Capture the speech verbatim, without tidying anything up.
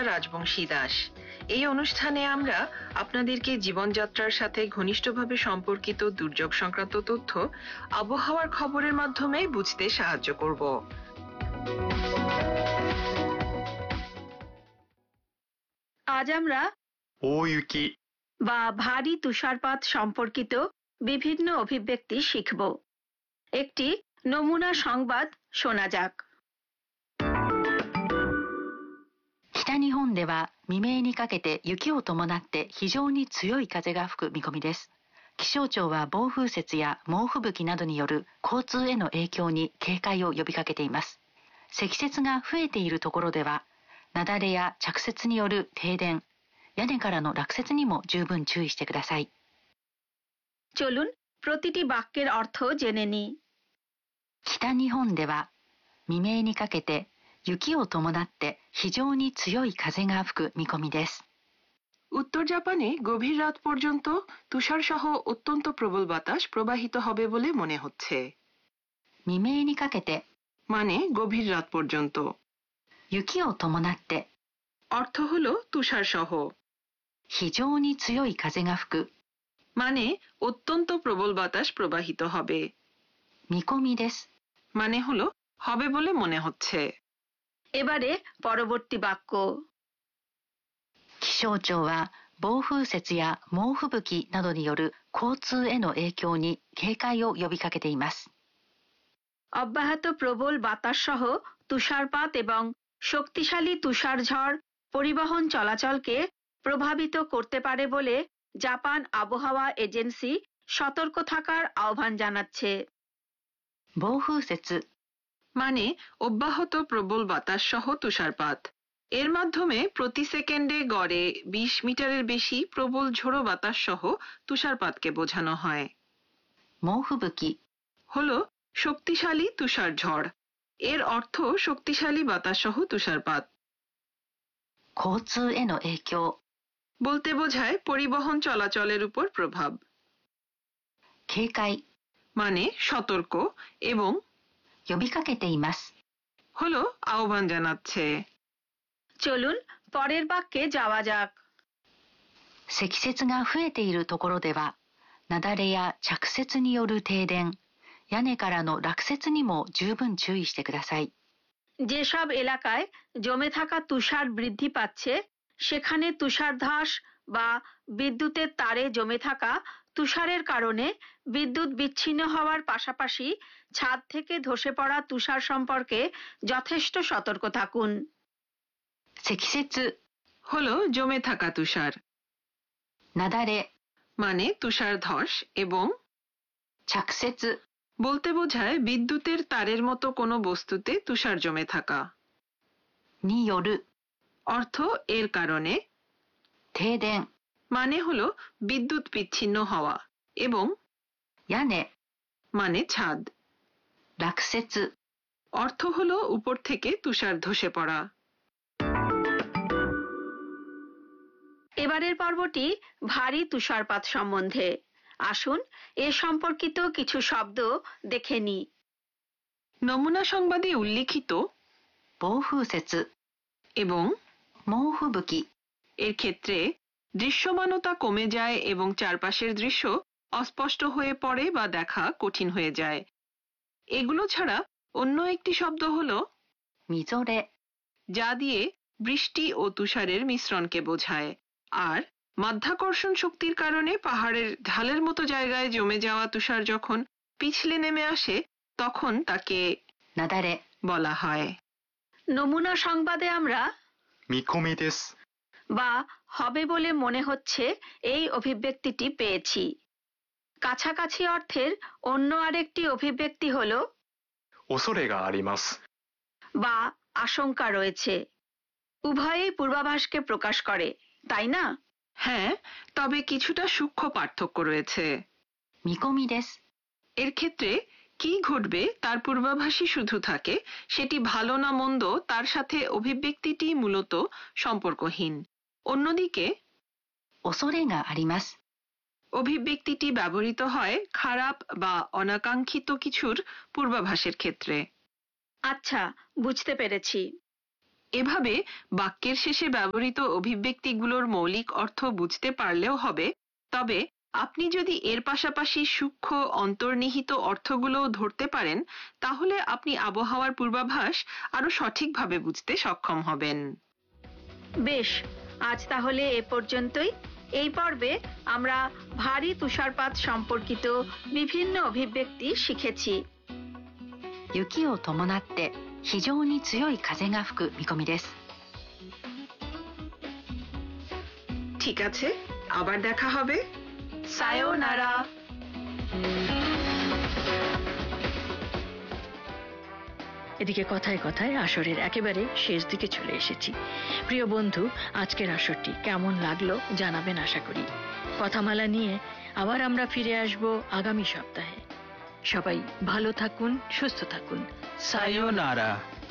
রাজবংশী দাস। এই অনুষ্ঠানে আমরা আপনাদেরকে জীবনযাত্রার সাথে ঘনিষ্ঠভাবে সম্পর্কিত দুর্যোগ সংক্রান্ত তথ্য আবহাওয়ার খবরের মাধ্যমে বুঝতে সাহায্য করব। আজ আমরা ওইউকি বা ভারী তুষারপাত সম্পর্কিত বিভিন্ন অভিব্যক্তি শিখব। একটি নমুনা সংবাদ শোনা যাক। 北日本では未明にかけて雪を伴って非常に強い風が吹く見込みです。気象庁は暴風雪や猛吹雪などによる交通への影響に警戒を呼びかけています。積雪が増えているところでは、雪崩や着雪による停電、屋根からの落雪にも十分注意してください。 চলুন প্রতিটি বাক্যের অর্থ জেনে নিই। 北日本では未明にかけて雪を伴って非常に強い風が吹く見込みです。 উত্তর জাপানে গভীর রাত পর্যন্ত তুষার সহ অত্যন্ত প্রবল বাতাস প্রবাহিত হবে বলে মনে হচ্ছে। 未明にかけて মানে গভীর রাত পর্যন্ত। 雪を伴って অর্থ হলো তুষার সহ। 非常に強い風が吹く মানে অত্যন্ত প্রবল বাতাস প্রবাহিত হবে। 見込みです মানে হলো হবে বলে মনে হচ্ছে। এবারে পরবর্তী বাক্য। 気象庁は暴風雪や猛吹雪などによる交通への影響に警戒を呼びかけています。 অব্যাহত প্রবল বাতাস সহ তুষারপাত এবং শক্তিশালী তুষারঝড় পরিবহন চলাচলকে প্রভাবিত করতে পারে বলে জাপান আবহাওয়া এজেন্সি সতর্ক থাকার আহ্বান জানাচ্ছে। 暴風雪 মানে অব্যাহত প্রবল বাতাস সহ তুষারপাত। এর মাধ্যমে প্রতি সেকেন্ডে গড়ে বিশ মিটারের বেশি প্রবল ঝোড়ো বাতাস সহ তুষারপাতকে বোঝানো হয়। 猛吹雪 হলো শক্তিশালী তুষার ঝড়। এর অর্থ শক্তিশালী বাতাস সহ তুষারপাত। 交通への影響 বলতে বোঝায় পরিবহন চলাচলের উপর প্রভাব। 警戒 মানে সতর্ক এবং 呼びかけています হলো আহ্বান জানাচ্ছে। চলুন পরের বাক্যে যাওয়া যাক। 積雪が増えているところでは雪崩や着雪による停電、屋根からの落雪にも十分注意してください。 যেসব এলাকায় জমে থাকা তুষার বৃদ্ধি পাচ্ছে সেখানে তুষারধস বা বিদ্যুতের তারে জমে থাকা তুষারের কারণে বিদ্যুৎ বিচ্ছিন্ন হওয়ার পাশাপাশি ছাদ থেকে ধসে পড়া তুষার সম্পর্কে যথেষ্ট সতর্ক থাকুন। 積雪 হলো জমে থাকা তুষার। 雪崩 মানে তুষার ধস এবং 着雪 বলতে বোঝায় বিদ্যুতের তারের মতো কোনো বস্তুতে তুষার জমে থাকা। による অর্থ এর কারণে। 停電 মানে হলো বিদ্যুৎ বিচ্ছিন্ন হওয়া এবং 屋根 মানে ছাদ। 落雪 অর্থ হলো উপর থেকে তুষার ধসে পড়া। এবারের পর্বটি ভারী তুষারপাত সম্বন্ধে। আসুন এ সম্পর্কিত কিছু শব্দ দেখে নিই। নমুনা সংবাদে উল্লিখিত 暴風雪 এবং 猛吹雪 এর ক্ষেত্রে দৃশ্যমানতা কমে যায় এবং চারপাশের দৃশ্য অস্পষ্ট হয়ে পড়ে বা দেখা কঠিন হয়ে যায়। এগুলো ছাড়া অন্য একটি শব্দ হলো みぞれ যা দিয়ে বৃষ্টি ও তুষারের মিশ্রণকে বোঝায়। আর মাধ্যাকর্ষণ শক্তির কারণে পাহাড়ের ঢালের মতো জায়গায় জমে যাওয়া তুষার যখন পিছলে নেমে আসে তখন তাকে 雪崩 বলা হয়। নমুনা সংবাদে আমরা 見込みです বা হবে বলে মনে হচ্ছে এই অভিব্যক্তিটি পেয়েছি। কাছাকাছি অর্থের অন্য আরেকটি অভিব্যক্তি হলো 恐れがあります বা আশঙ্কা রয়েছে। উভয়ই পূর্বাভাসকে প্রকাশ করে, তাই না? হ্যাঁ, তবে কিছুটা সূক্ষ্ম পার্থক্য রয়েছে। 見込みです এর ক্ষেত্রে কি ঘটবে তার পূর্বাভাসই শুধু থাকে, সেটি ভালো না মন্দ তার সাথে অভিব্যক্তিটি মূলত সম্পর্কহীন। অন্যদিকে 恐れがあります অভিব্যক্তিটি ব্যবহৃত হয় খারাপ বা অনাকাঙ্ক্ষিত কিছুর পূর্বাভাসের ক্ষেত্রে। আচ্ছা, বুঝতে পেরেছি। এভাবে বাক্যের শেষে ব্যবহৃত অভিব্যক্তিগুলোর মৌলিক অর্থ বুঝতে পারলেও হবে, তবে আপনি যদি এর পাশাপাশি সূক্ষ্ম অন্তর্নিহিত অর্থগুলোও ধরতে পারেন, তাহলে আপনি আবহাওয়ার পূর্বাভাস আরো সঠিকভাবে বুঝতে সক্ষম হবেন। বেশ, আজ তাহলে এ পর্যন্তই। এই পর্বে আমরা ভারী তুষারপাত সম্পর্কিত বিভিন্ন অভিব্যক্তি শিখেছি। 雪を伴って非常に強い風が吹く見込みです。 ঠিক আছে, আবার দেখা হবে। সায়োনারা। এদিকে কথায় কথায় আসরের একেবারে শেষ দিকে চলে এসেছি। প্রিয় বন্ধু, আজকের আসরটি কেমন লাগলো জানাবেন আশা করি। কথামালা নিয়ে আবার আমরা ফিরে আসব আগামী সপ্তাহে। সবাই ভালো থাকুন, সুস্থ থাকুন। সায়োনারা।